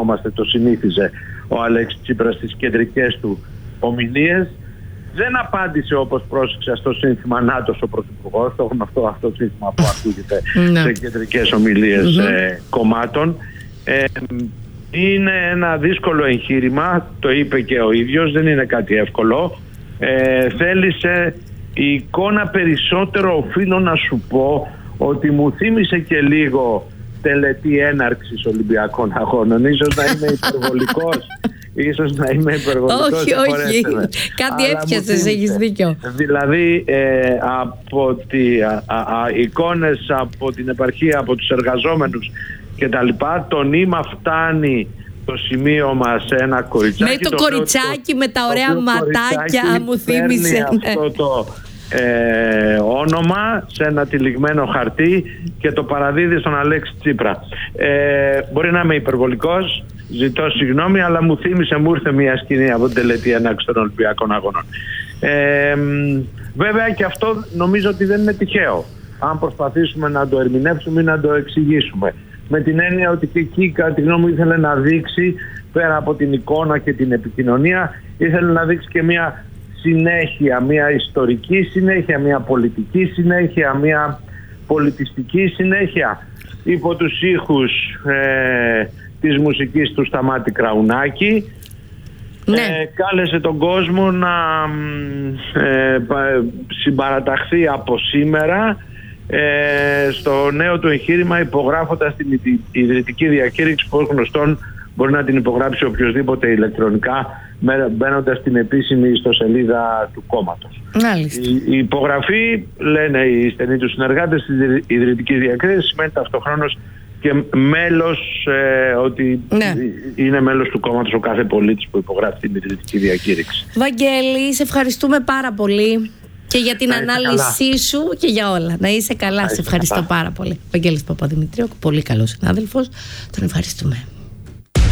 θυμόμαστε, το συνήθιζε ο Αλέξης Τσίπρας στις κεντρικές του ομιλίες. Δεν απάντησε όπως πρόσεξα στο σύνθημα ΝΑΤΟ ο Πρωθυπουργός, το γνωστό αυτό σύνθημα που ακούγεται σε κεντρικές ομιλίες κομμάτων. Είναι ένα δύσκολο εγχείρημα, το είπε και ο ίδιος, δεν είναι κάτι εύκολο. Θέλησε η εικόνα περισσότερο, οφείλω να σου πω, ότι μου θύμισε και λίγο τελετή έναρξης Ολυμπιακών Αγώνων. Ίσως να είμαι υπερβολικός. Όχι. Κάτι έπιασες, έχεις δίκιο. Δηλαδή από εικόνες από την επαρχία, από τους εργαζόμενους και τα λοιπά, το νήμα φτάνει το σημείωμα σε ένα κοριτσάκι. Με το κοριτσάκι με τα ωραία ματάκια μου θύμισε. Αυτό το όνομα σε ένα τυλιγμένο χαρτί και το παραδίδει στον Αλέξη Τσίπρα. Μπορεί να είμαι υπερβολικός, ζητώ συγγνώμη, αλλά μου θύμισε, μου ήρθε μια σκηνή από την τελετή έναρξης των Ολυμπιακών Αγώνων. Βέβαια και αυτό νομίζω ότι δεν είναι τυχαίο, αν προσπαθήσουμε να το ερμηνεύσουμε ή να το εξηγήσουμε. Με την έννοια ότι και εκεί, κατά τη γνώμη μου, ήθελε να δείξει, πέρα από την εικόνα και την επικοινωνία, ήθελε να δείξει και μια συνέχεια, μια ιστορική συνέχεια, μια πολιτική συνέχεια, μια πολιτιστική συνέχεια υπό τους ήχους της μουσικής του Σταμάτη Κραουνάκη. Κάλεσε τον κόσμο να συμπαραταχθεί από σήμερα στο νέο του εγχείρημα, υπογράφοντας την ιδρυτική διακήρυξη που ως γνωστόν μπορεί να την υπογράψει οποιοδήποτε ηλεκτρονικά μπαίνοντας στην επίσημη ιστοσελίδα του κόμματος. Η υπογραφή, λένε οι στενοί του συνεργάτες της ιδρυτικής διακήρυξης, σημαίνει ταυτοχρόνως και μέλος, ότι είναι μέλος του κόμματος ο κάθε πολίτης που υπογράφει την ιδρυτική διακήρυξη. Βαγγέλη, σε ευχαριστούμε πάρα πολύ και για την ανάλυση σου και για όλα. Να είσαι καλά, σε ευχαριστώ πάρα πολύ. Βαγγέλης Παπαδημητρίου, πολύ καλός συνάδελφος, τον ευχαριστούμε.